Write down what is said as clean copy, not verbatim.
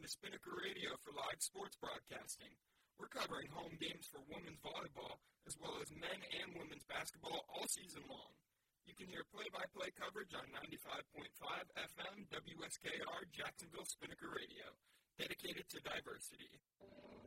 to Spinnaker Radio for live sports broadcasting. We're covering home games for women's volleyball as well as men and women's basketball all season long. You can hear play-by-play coverage on 95.5 FM WSKR Jacksonville Spinnaker Radio, dedicated to diversity.